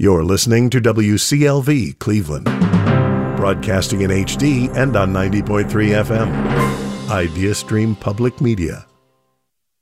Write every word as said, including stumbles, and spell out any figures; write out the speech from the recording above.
You're listening to W C L V Cleveland, broadcasting in H D and on ninety point three F M. IdeaStream Public Media.